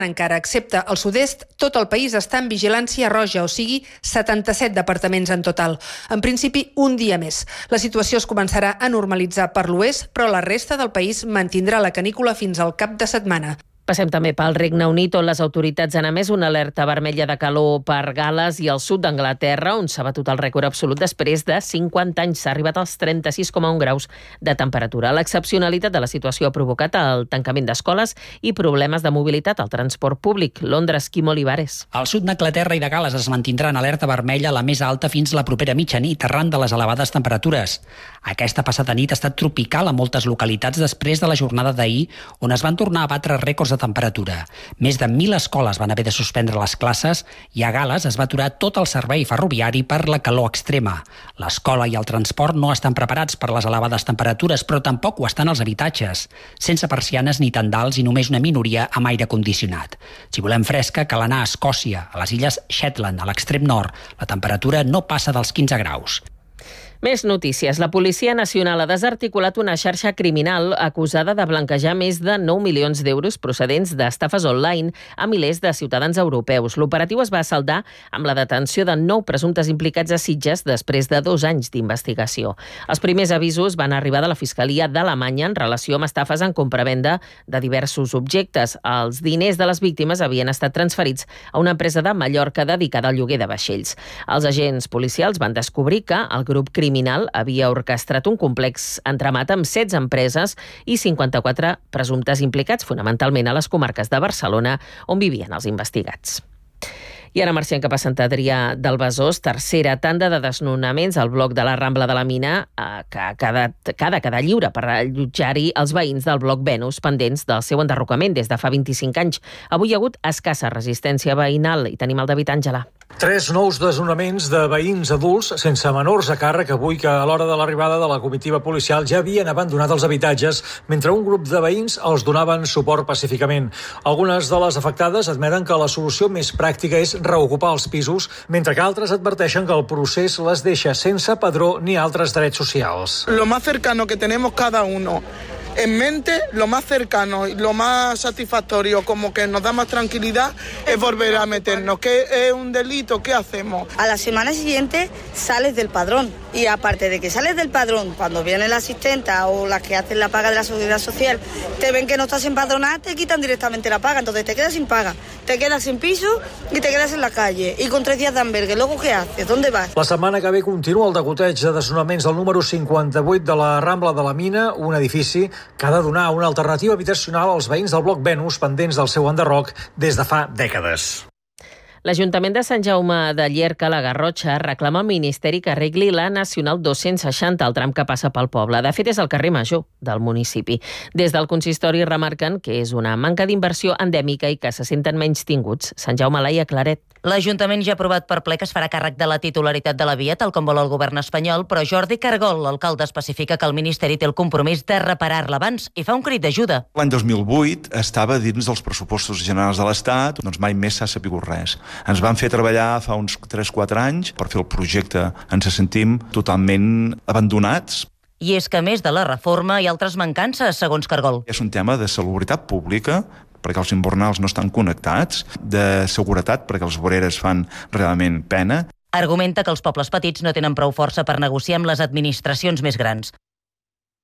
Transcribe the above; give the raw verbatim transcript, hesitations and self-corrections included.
encara, excepte el sud-est, tot el país està en vigilància roja, o sigui, setanta-set departaments en total. En principi, un dia més. La situació es començarà a normalitzar per l'oest, però la resta del país mantindrà la canícula fins al cap de setmana. Passem també pel Regne Unit, on les autoritats han emès una alerta vermella de calor per Gal·les i el sud d'Anglaterra, on s'ha batut el rècord absolut després de cinquanta anys. S'ha arribat als trenta-sis coma un graus de temperatura. L'excepcionalitat de la situació ha provocat el tancament d'escoles i problemes de mobilitat al transport públic. Londres, Quim Olivares. Al sud d'Anglaterra i de Gal·les es mantindrà en alerta vermella, la més alta fins la propera mitjanit, arran de les elevades temperatures. Aquesta passada nit ha estat tropical a moltes localitats després de la jornada d'ahir, on es van tornar a batre rècords de temperatura. Més de mil escoles van haver de suspendre les classes i a Gal·les es va aturar tot el servei ferroviari per la calor extrema. L'escola i el transport no estan preparats per les elevades temperatures, però tampoc ho estan els habitatges, sense persianes ni tendals i només una minoria amb aire condicionat. Si volem fresca, cal anar a Escòcia, a les illes Shetland, a l'extrem nord. La temperatura no passa dels quinze graus. Més notícies. La Policia Nacional ha desarticulat una xarxa criminal acusada de blanquejar més de nou milions d'euros procedents d'estafes online a milers de ciutadans europeus. L'operatiu es va saldar amb la detenció de nou presumptes implicats a Sitges després de dos anys d'investigació. Els primers avisos van arribar de la Fiscalia d'Alemanya en relació amb estafes en compravenda de diversos objectes. Els diners de les víctimes havien estat transferits a una empresa de Mallorca dedicada al lloguer de vaixells. Els agents policials van descobrir que el grup criminal criminal havia orquestrat un complex entramat amb setze empreses i cinquanta-quatre presumptes implicats, fonamentalment a les comarques de Barcelona, on vivien els investigats. I ara marxem cap a Sant Adrià del Besòs, tercera tanda de desnonaments al bloc de la Rambla de la Mina, que ha quedat, que ha de quedar lliure per allotjar-hi els veïns del bloc Venus pendents del seu enderrocament des de fa vint-i-cinc anys. Avui hi ha hagut escassa resistència veïnal i tenim el David Àngela. Tres nous desnonaments de veïns adults sense menors a càrrec avui, que a l'hora de l'arribada de la comitiva policial ja havien abandonat els habitatges mentre un grup de veïns els donaven suport pacíficament. Algunes de les afectades admeten que la solució més pràctica és reocupar els pisos, mentre que altres adverteixen que el procés les deixa sense padró ni altres drets socials. Lo más cercano que tenemos cada uno en mente, lo más cercano y lo más satisfactorio, como que nos da más tranquilidad, es volver a meternos. ¿Qué es un delito? ¿Qué hacemos? A la semana siguiente sales del padrón, y aparte de que sales del padrón, cuando viene la asistenta o las que hacen la paga de la seguridad social, te ven que no estás empadronada, te quitan directamente la paga, entonces te quedas sin paga, te quedas sin piso y te quedas en la calle, y con tres días de albergue. Luego, ¿qué haces? ¿Dónde vas? La setmana que ve continua el degoteig de desnonaments del número cinquanta-vuit de la Rambla de la Mina, un edifici que ha de donar una alternativa habitacional als veïns del bloc Venus pendents del seu enderroc des de fa dècades. L'Ajuntament de Sant Jaume de Llierca, la Garrotxa, reclama al Ministeri que arregli la Nacional dos-cents seixanta, el tram que passa pel poble. De fet, és el carrer major del municipi. Des del consistori remarquen que és una manca d'inversió endèmica i que se senten menys tinguts. Sant Jaume, Laia Claret. L'Ajuntament ja ha aprovat per ple que es farà càrrec de la titularitat de la via, tal com vol el govern espanyol, però Jordi Cargol, l'alcalde, especifica que el Ministeri té el compromís de reparar-la abans i fa un crit d'ajuda. L'any dos mil vuit estava dins dels pressupostos generals de l'Estat, doncs mai més s'ha sapigut res. Ens van fer treballar fa uns tres quatre anys per fer el projecte. Ens sentim totalment abandonats. I és que, a més de la reforma, hi ha altres mancances, segons Cargol. És un tema de salubritat pública, perquè els invernals no estan connectats, de seguretat, perquè les voreres fan realment pena. Argumenta que els pobles petits no tenen prou força per negociar amb les administracions més grans.